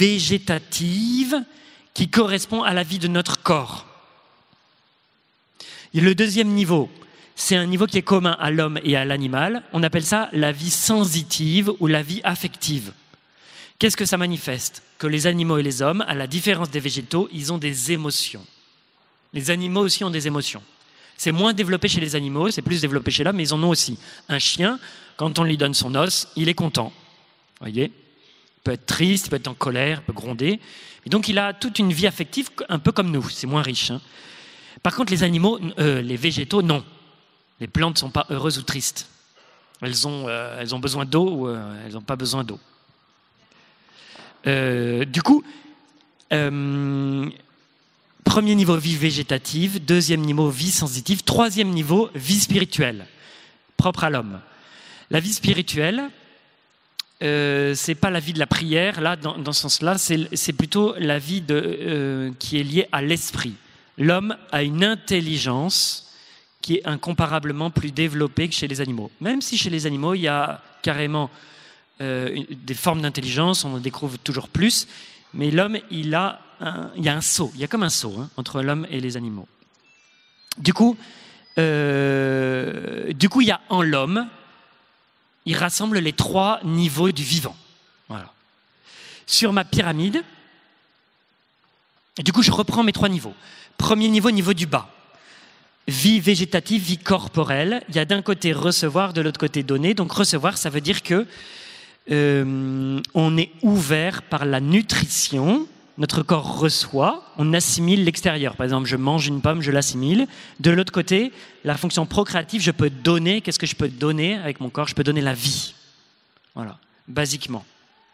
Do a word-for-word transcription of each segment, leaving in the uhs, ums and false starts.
végétative qui correspond à la vie de notre corps. Et le deuxième niveau, c'est un niveau qui est commun à l'homme et à l'animal. On appelle ça la vie sensitive ou la vie affective. Qu'est-ce que ça manifeste? Que les animaux et les hommes, à la différence des végétaux, ils ont des émotions. Les animaux aussi ont des émotions. C'est moins développé chez les animaux, c'est plus développé chez l'homme, mais ils en ont aussi. Un chien, quand on lui donne son os, il est content. Vous voyez? Il peut être triste, il peut être en colère, il peut gronder. Et donc il a toute une vie affective, un peu comme nous, c'est moins riche. Hein. Par contre, les animaux, euh, les végétaux, non. Les plantes ne sont pas heureuses ou tristes. Elles ont, euh, elles ont besoin d'eau ou euh, elles n'ont pas besoin d'eau. Euh, du coup, euh, premier niveau, vie végétative. Deuxième niveau, vie sensitive. Troisième niveau, vie spirituelle, propre à l'homme. La vie spirituelle, euh, ce n'est pas la vie de la prière, là, dans, dans ce sens-là, c'est, c'est plutôt la vie de, euh, qui est liée à l'esprit. L'homme a une intelligence qui est incomparablement plus développée que chez les animaux. Même si chez les animaux, il y a carrément euh, des formes d'intelligence, on en découvre toujours plus, mais l'homme, il a un, il y a un saut, il y a comme un saut hein, entre l'homme et les animaux. Du coup, euh, du coup, il y a en l'homme, il rassemble les trois niveaux du vivant. Voilà. Sur ma pyramide, du coup, je reprends mes trois niveaux. Premier niveau, niveau du bas. Vie végétative, vie corporelle. Il y a d'un côté recevoir, de l'autre côté donner. Donc recevoir, ça veut dire que euh, on est ouvert par la nutrition. Notre corps reçoit, on assimile l'extérieur. Par exemple, je mange une pomme, je l'assimile. De l'autre côté, la fonction procréative, je peux donner. Qu'est-ce que je peux donner avec mon corps? Je peux donner la vie. Voilà, basiquement.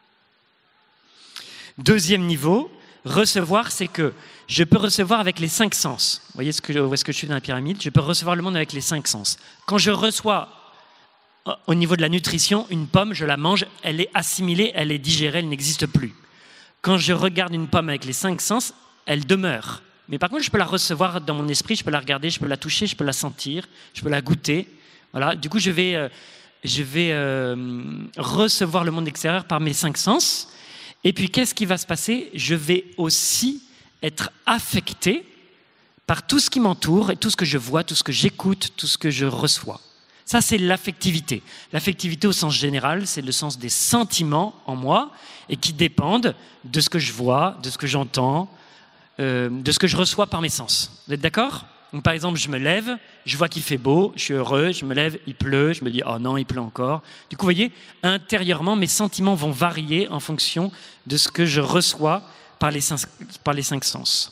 Deuxième niveau, recevoir, c'est que je peux recevoir avec les cinq sens. Vous voyez ce que, où est-ce que je suis dans la pyramide? Je peux recevoir le monde avec les cinq sens. Quand je reçois, au niveau de la nutrition, une pomme, je la mange, elle est assimilée, elle est digérée, elle n'existe plus. Quand je regarde une pomme avec les cinq sens, elle demeure. Mais par contre, je peux la recevoir dans mon esprit, je peux la regarder, je peux la toucher, je peux la sentir, je peux la goûter. Voilà. Du coup, je vais, euh, je vais euh, recevoir le monde extérieur par mes cinq sens. Et puis, qu'est-ce qui va se passer? Je vais aussi être affecté par tout ce qui m'entoure et tout ce que je vois, tout ce que j'écoute, tout ce que je reçois. Ça, c'est l'affectivité. L'affectivité au sens général, c'est le sens des sentiments en moi et qui dépendent de ce que je vois, de ce que j'entends, euh, de ce que je reçois par mes sens. Vous êtes d'accord? Donc, par exemple, je me lève, je vois qu'il fait beau, je suis heureux, je me lève, il pleut, je me dis « oh non, il pleut encore ». Du coup, vous voyez, intérieurement, mes sentiments vont varier en fonction de ce que je reçois par les cinq, par les cinq sens.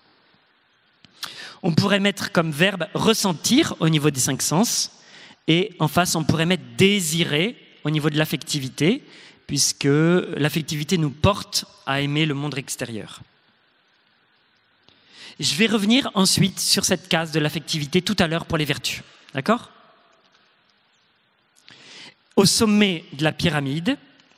On pourrait mettre comme verbe « ressentir » au niveau des cinq sens, et en face, on pourrait mettre « désirer » au niveau de l'affectivité, puisque l'affectivité nous porte à aimer le monde extérieur. Je vais revenir ensuite sur cette case de l'affectivité tout à l'heure pour les vertus. D'accord? Au sommet de la pyramide,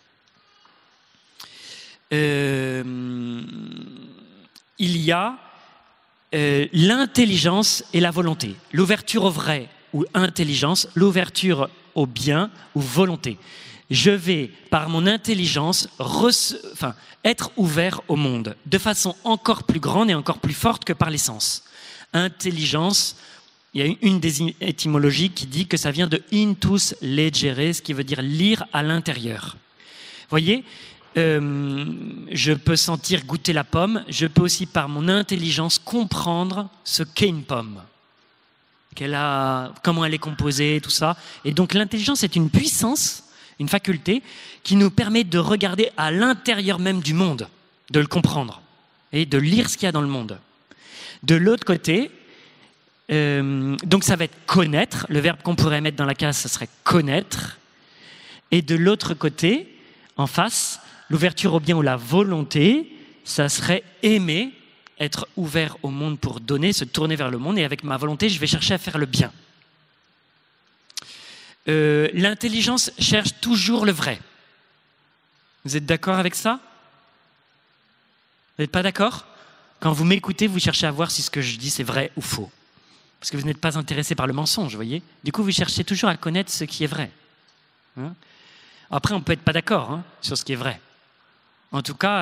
euh, il y a euh, l'intelligence et la volonté. L'ouverture au vrai ou intelligence, l'ouverture au bien ou volonté. Je vais, par mon intelligence, rece- enfin, être ouvert au monde de façon encore plus grande et encore plus forte que par les sens. Intelligence, il y a une des étymologies qui dit que ça vient de intus legere, ce qui veut dire lire à l'intérieur. Vous voyez, euh, je peux sentir goûter la pomme, je peux aussi par mon intelligence comprendre ce qu'est une pomme. Qu'elle a, comment elle est composée, tout ça. Et donc l'intelligence est une puissance, une faculté qui nous permet de regarder à l'intérieur même du monde, de le comprendre et de lire ce qu'il y a dans le monde. De l'autre côté, euh, donc ça va être connaître, le verbe qu'on pourrait mettre dans la case, ce serait connaître. Et de l'autre côté, en face, l'ouverture au bien ou la volonté, ça serait aimer, être ouvert au monde pour donner, se tourner vers le monde, et avec ma volonté, je vais chercher à faire le bien. Euh, l'intelligence cherche toujours le vrai. Vous êtes d'accord avec ça? Vous n'êtes pas d'accord? Quand vous m'écoutez, vous cherchez à voir si ce que je dis c'est vrai ou faux. Parce que vous n'êtes pas intéressé par le mensonge, vous voyez? Du coup, vous cherchez toujours à connaître ce qui est vrai. Hein? Après, on peut être pas d'accord hein, sur ce qui est vrai. En tout cas,